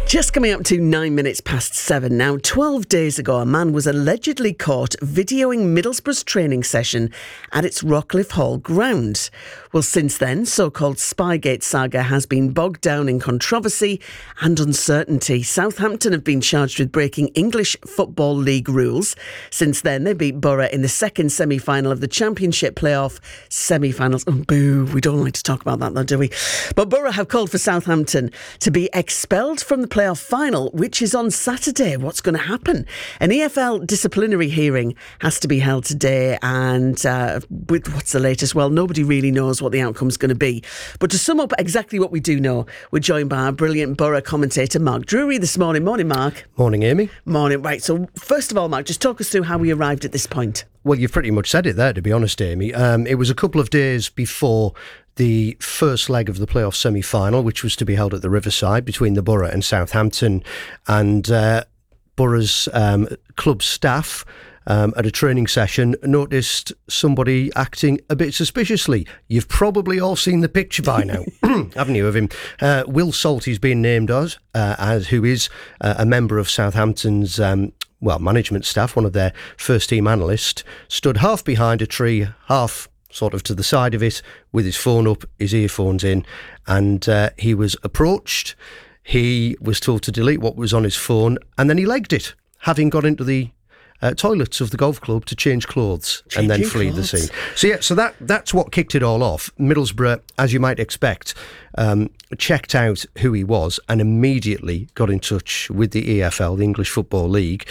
Just coming up to 9 minutes past 7 now. 12 days ago, a man was allegedly caught videoing Middlesbrough's training session at its Rockcliffe Hall ground. Well, since then, so-called Spygate saga has been bogged down in controversy and uncertainty. Southampton have been charged with breaking English Football League rules. Since then, they beat Borough in the second semi-final of the Championship playoff semi-finals. Oh, boo, we don't like to talk about that though, do we? But Borough have called for Southampton to be expelled from the playoff final, which is on Saturday. What's going to happen? An EFL disciplinary hearing has to be held today, and what's the latest? Well, nobody really knows what the outcome's going to be. But to sum up exactly what we do know, we're joined by our brilliant Borough commentator, Mark Drury, this morning. Morning, Mark. Morning, Amy. Morning. Right, so first of all, Mark, just talk us through how we arrived at this point. Well, you've pretty much said it there, to be honest, Amy. It was a couple of days before the first leg of the playoff semi-final, which was to be held at the Riverside between the Borough and Southampton, and Borough's club staff at a training session noticed somebody acting a bit suspiciously. You've probably all seen the picture by now, haven't you, of him? Will Salty's been named as who is a member of Southampton's management staff, one of their first team analysts, stood half behind a tree, half sort of to the side of it, with his phone up, his earphones in, and he was approached. He was told to delete what was on his phone, and then he legged it, having got into the toilets of the golf club to change clothes and then flee the scene. So that's what kicked it all off. Middlesbrough, as you might expect, checked out who he was and immediately got in touch with the EFL, the English Football League,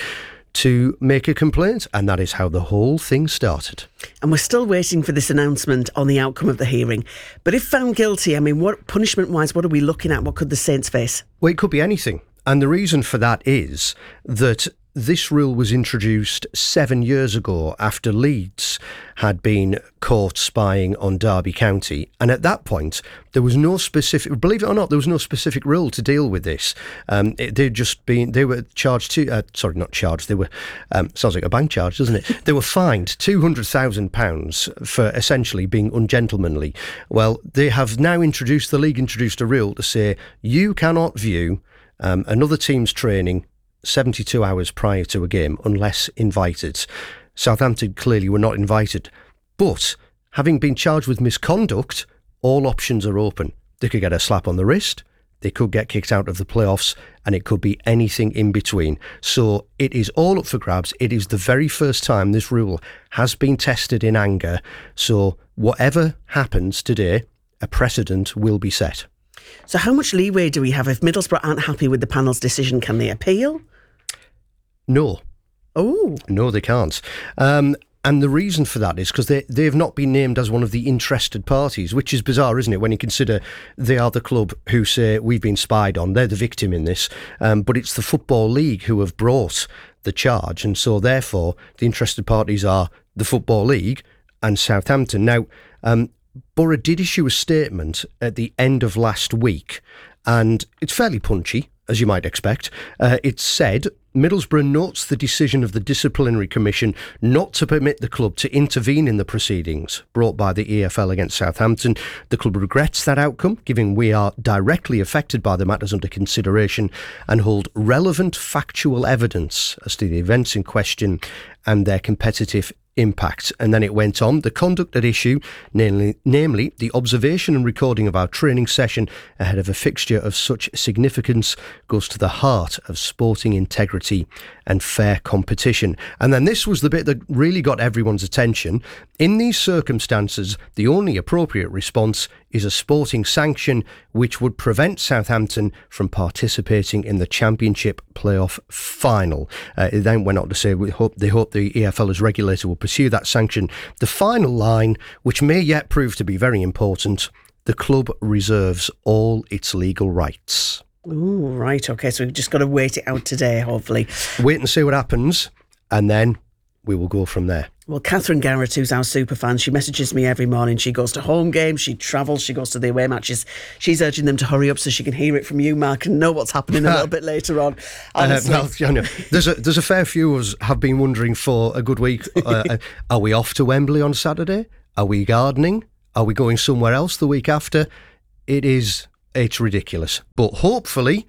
to make a complaint, and that is how the whole thing started. And we're still waiting for this announcement on the outcome of the hearing. But if found guilty, I mean, what punishment-wise, what are we looking at? What could the Saints face? Well, it could be anything. And the reason for that is that this rule was introduced 7 years ago after Leeds had been caught spying on Derby County. And at that point, there was no specific, believe it or not, there was no specific rule to deal with this. They were charged sounds like a bank charge, doesn't it? They were fined £200,000 for essentially being ungentlemanly. Well, they have now the league introduced a rule to say you cannot view another team's training 72 hours prior to a game unless invited. Southampton clearly were not invited, but having been charged with misconduct, all options are open. They could get a slap on the wrist, they could get kicked out of the playoffs, and it could be anything in between. So it is all up for grabs. It is the very first time this rule has been tested in anger. So whatever happens today, a precedent will be set. So how much leeway do we have if Middlesbrough aren't happy with the panel's decision? Can they appeal? No. Oh. No, they can't. And the reason for that is because they have not been named as one of the interested parties, which is bizarre, isn't it, when you consider they are the club who say we've been spied on. They're the victim in this. But it's the Football League who have brought the charge. And so, therefore, the interested parties are the Football League and Southampton. Now, Borough did issue a statement at the end of last week, and it's fairly punchy, as you might expect. It said, Middlesbrough notes the decision of the Disciplinary Commission not to permit the club to intervene in the proceedings brought by the EFL against Southampton. The club regrets that outcome, given we are directly affected by the matters under consideration and hold relevant factual evidence as to the events in question and their competitive impact. And then it went on, the conduct at issue, namely the observation and recording of our training session ahead of a fixture of such significance, goes to the heart of sporting integrity and fair competition. And then this was the bit that really got everyone's attention. In these circumstances, the only appropriate response is a sporting sanction which would prevent Southampton from participating in the Championship playoff final. It then went on to say they hope the EFL as regulator will pursue that sanction. The final line, which may yet prove to be very important, the club reserves all its legal rights. Oh, right, OK, so we've just got to wait it out today, hopefully. Wait and see what happens, and then we will go from there. Well, Catherine Garrett, who's our super fan, she messages me every morning. She goes to home games, she travels, she goes to the away matches. She's urging them to hurry up so she can hear it from you, Mark, and know what's happening a little bit later on. There's a fair few of us have been wondering for a good week, are we off to Wembley on Saturday? Are we gardening? Are we going somewhere else the week after? It's ridiculous. But hopefully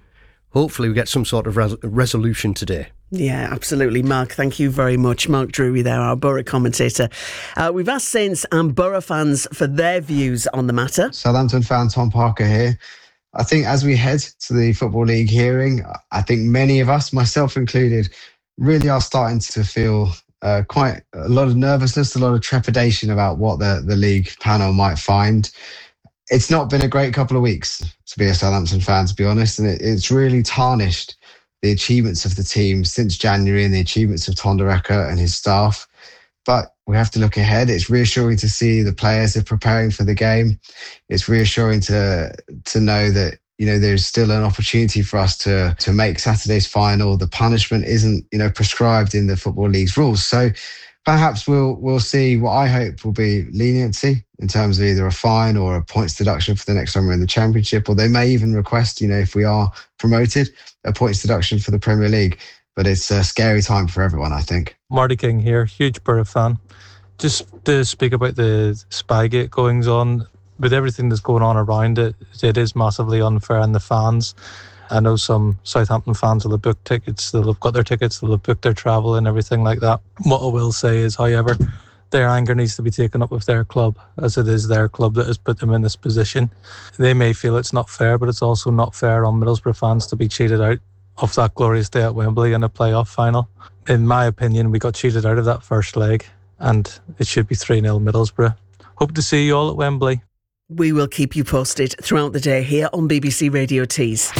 hopefully we get some sort of resolution today. Yeah, absolutely. Mark, thank you very much. Mark Drury there, our Borough commentator. We've asked Saints and Borough fans for their views on the matter. Southampton fan Tom Parker here. I think as we head to the Football League hearing, I think many of us, myself included, really are starting to feel quite a lot of nervousness, a lot of trepidation about what the league panel might find. It's not been a great couple of weeks to be a Southampton fan, to be honest, and it's really tarnished the achievements of the team since January and the achievements of Tondereka and his staff. But we have to look ahead. It's reassuring to see the players are preparing for the game. It's reassuring to know that, there's still an opportunity for us to make Saturday's final. The punishment isn't, prescribed in the Football League's rules. So perhaps we'll see what I hope will be leniency in terms of either a fine or a points deduction for the next time we're in the Championship, or they may even request, if we are promoted, a points deduction for the Premier League. But it's a scary time for everyone, I think. Marty King here, huge Borough fan. Just to speak about the Spygate goings on, with everything that's going on around it, it is massively unfair on the fans. I know some Southampton fans will have booked tickets, they'll have got their tickets, they'll have booked their travel and everything like that. What I will say is, however, their anger needs to be taken up with their club, as it is their club that has put them in this position. They may feel it's not fair, but it's also not fair on Middlesbrough fans to be cheated out of that glorious day at Wembley in a playoff final. In my opinion, we got cheated out of that first leg, and it should be 3-0 Middlesbrough. Hope to see you all at Wembley. We will keep you posted throughout the day here on BBC Radio Tees.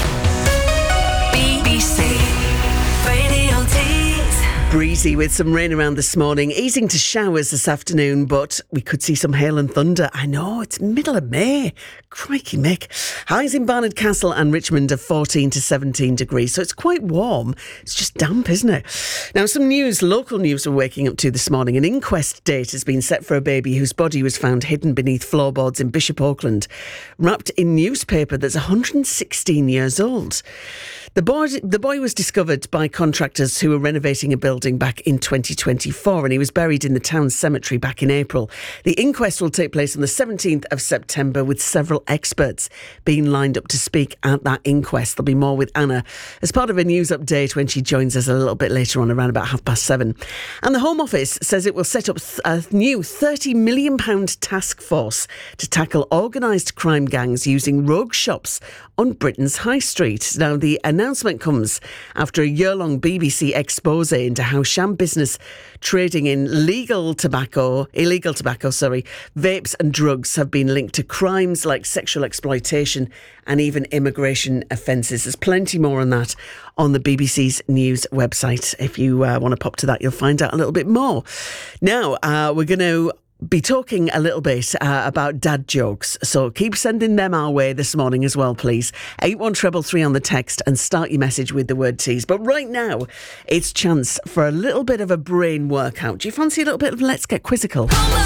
BBC Radio Tees. Breezy with some rain around this morning, easing to showers this afternoon, but we could see some hail and thunder. I know, it's middle of May. Crikey Mick. Highs in Barnard Castle and Richmond are 14 to 17 degrees, so it's quite warm. It's just damp, isn't it? Now, some news, local news we're waking up to this morning. An inquest date has been set for a baby whose body was found hidden beneath floorboards in Bishop Auckland, wrapped in newspaper that's 116 years old. The boy was discovered by contractors who were renovating a building back in 2024, and he was buried in the town cemetery back in April. The inquest will take place on the 17th of September, with several experts being lined up to speak at that inquest. There'll be more with Anna as part of a news update when she joins us a little bit later on, around about 7:30. And the Home Office says it will set up a new £30 million task force to tackle organised crime gangs using rogue shops on Britain's High Street. Now, the announcement comes after a year-long BBC expose into how sham business trading in illegal tobacco, vapes and drugs have been linked to crimes like sexual exploitation and even immigration offences. There's plenty more on that on the BBC's news website. If you want to pop to that, you'll find out a little bit more. Now, we're going to be talking a little bit about dad jokes, so keep sending them our way this morning as well, please. 81333 on the text, and start your message with the word tease. But right now, it's chance for a little bit of a brain workout. Do you fancy a little bit of Let's Get Quizzical?